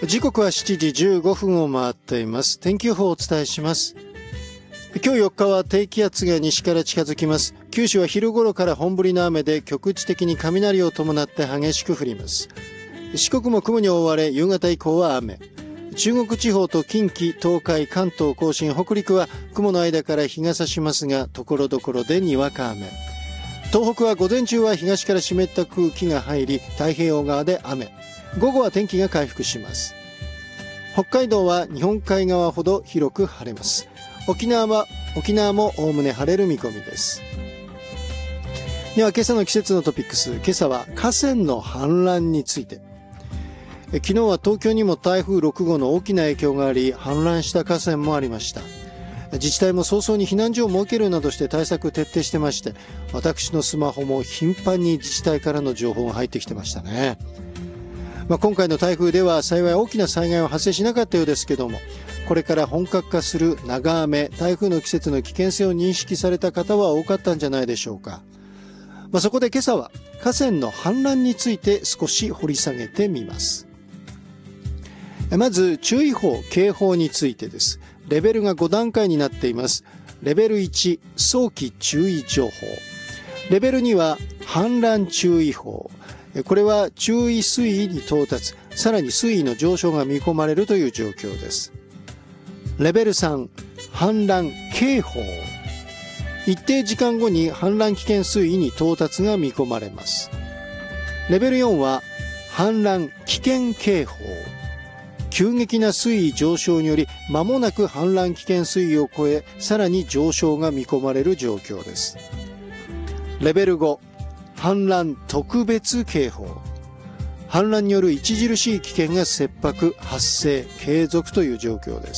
時刻は7時15分を回っています。天気予報をお伝えします。今日4日は低気圧が西から近づきます。九州は昼頃から本降りの雨で局地的に雷を伴って激しく降ります。四国も雲に覆われ、夕方以降は雨。中国地方と近畿、東海、関東甲信、北陸は雲の間から日が差しますが、所々でにわか雨。東北は午前中は東から湿った空気が入り、太平洋側で雨。午後は天気が回復します。北海道は日本海側ほど広く晴れます。沖縄もおおむね晴れる見込みです。では今朝の季節のトピックス。今朝は河川の氾濫について。昨日は東京にも台風6号の大きな影響があり、氾濫した河川もありました。自治体も早々に避難所を設けるなどして対策徹底してまして、私のスマホも頻繁に自治体からの情報が入ってきてましたね。今回の台風では幸い大きな災害は発生しなかったようですけども、これから本格化する長雨、台風の季節の危険性を認識された方は多かったんじゃないでしょうか。そこで今朝は河川の氾濫について少し掘り下げてみます。まず注意報、警報についてです。レベルが5段階になっています。レベル1、早期注意情報。レベル2は氾濫注意報。これは注意水位に到達、さらに水位の上昇が見込まれるという状況です。レベル3、氾濫警報。一定時間後に氾濫危険水位に到達が見込まれます。レベル4は氾濫危険警報。急激な水位上昇により間もなく氾濫危険水位を超え、さらに上昇が見込まれる状況です。レベル5、氾濫特別警報。氾濫による著しい危険が切迫、発生、継続という状況です。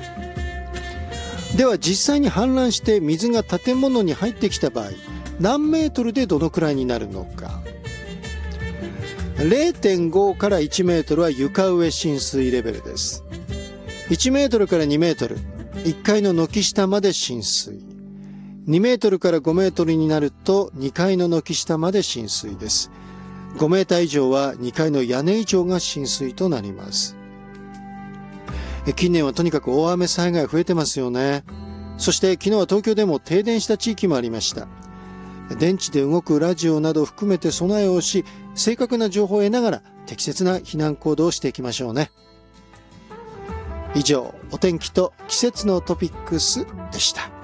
では実際に氾濫して水が建物に入ってきた場合、何メートルでどのくらいになるのか。0.5 から1メートルは床上浸水レベルです。1メートルから2メートル、1階の軒下まで浸水。2メートルから5メートルになると2階の軒下まで浸水です。5メーター以上は2階の屋根以上が浸水となります。近年はとにかく大雨災害増えてますよね。そして昨日は東京でも停電した地域もありました。電池で動くラジオなど含めて備えをし、正確な情報を得ながら適切な避難行動をしていきましょうね。以上、お天気と季節のトピックスでした。